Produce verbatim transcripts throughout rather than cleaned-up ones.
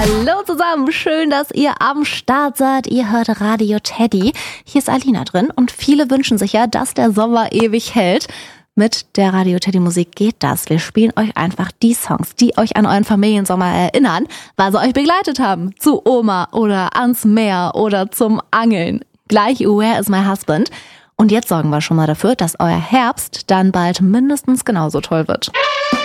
Hallo zusammen, schön, dass ihr am Start seid. Ihr hört Radio Teddy. Hier ist Alina drin und viele wünschen sich ja, dass der Sommer ewig hält. Mit der Radio Teddy Musik geht das. Wir spielen euch einfach die Songs, die euch an euren Familiensommer erinnern, weil sie euch begleitet haben. Zu Oma oder ans Meer oder zum Angeln. Gleich Where is my husband? Und jetzt sorgen wir schon mal dafür, dass euer Herbst dann bald mindestens genauso toll wird.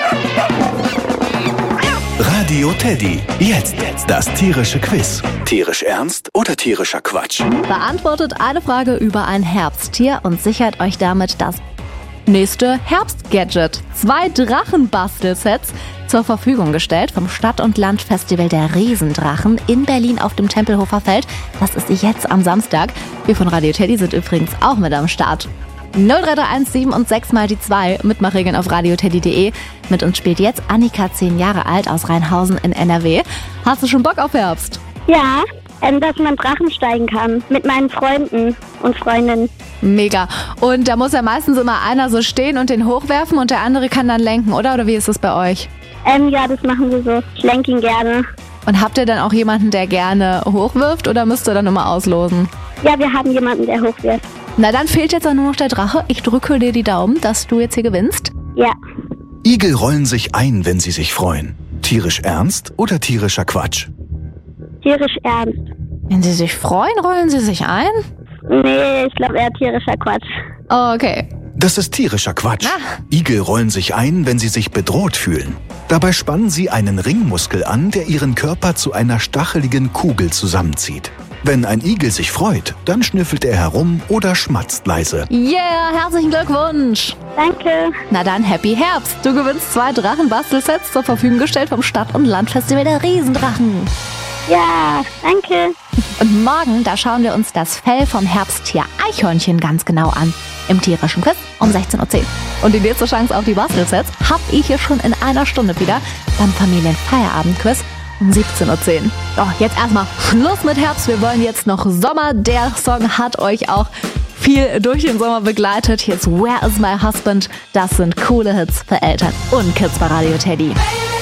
Radio Teddy. Jetzt das tierische Quiz. Tierisch ernst oder tierischer Quatsch? Beantwortet eine Frage über ein Herbsttier und sichert euch damit das nächste Herbstgadget. Zwei Drachenbastelsets zur Verfügung gestellt vom Stadt- und Landfestival der Riesendrachen in Berlin auf dem Tempelhofer Feld. Das ist jetzt am Samstag. Wir von Radio Teddy sind übrigens auch mit am Start. null drei drei eins sieben und sechs mal die zwei. Mitmachregeln auf radioteddy punkt de. Mit uns spielt jetzt Annika, zehn Jahre alt, aus Rheinhausen in N R W. Hast du schon Bock auf Herbst? Ja, ähm, dass man Drachen steigen kann. Mit meinen Freunden und Freundinnen. Mega. Und da muss ja meistens immer einer so stehen und den hochwerfen und der andere kann dann lenken, oder? Oder wie ist das bei euch? Ähm, ja, das machen wir so. Ich lenke ihn gerne. Und habt ihr dann auch jemanden, der gerne hochwirft oder müsst ihr dann immer auslosen? Ja, wir haben jemanden, der hochwirft. Na, dann fehlt jetzt auch nur noch der Drache. Ich drücke dir die Daumen, dass du jetzt hier gewinnst. Ja. Igel rollen sich ein, wenn sie sich freuen. Tierisch ernst oder tierischer Quatsch? Tierisch ernst. Wenn sie sich freuen, rollen sie sich ein? Nee, ich glaube eher tierischer Quatsch. Oh, okay. Das ist tierischer Quatsch. Ah. Igel rollen sich ein, wenn sie sich bedroht fühlen. Dabei spannen sie einen Ringmuskel an, der ihren Körper zu einer stacheligen Kugel zusammenzieht. Wenn ein Igel sich freut, dann schnüffelt er herum oder schmatzt leise. Yeah, herzlichen Glückwunsch. Danke. Na dann, Happy Herbst. Du gewinnst zwei Drachenbastelsets zur Verfügung gestellt vom Stadt- und Landfestival der Riesendrachen. Ja, danke. Und morgen, da schauen wir uns das Fell vom Herbsttier Eichhörnchen ganz genau an. Im tierischen Quiz um sechzehn Uhr zehn. Und die nächste Chance auf die Bastelsets hab ich hier schon in einer Stunde wieder beim Familienfeierabend-Quiz um siebzehn Uhr zehn. Doch, jetzt erstmal Schluss mit Herbst. Wir wollen jetzt noch Sommer. Der Song hat euch auch viel durch den Sommer begleitet. Hier ist Where is my husband? Das sind coole Hits für Eltern und Kids bei Radio Teddy.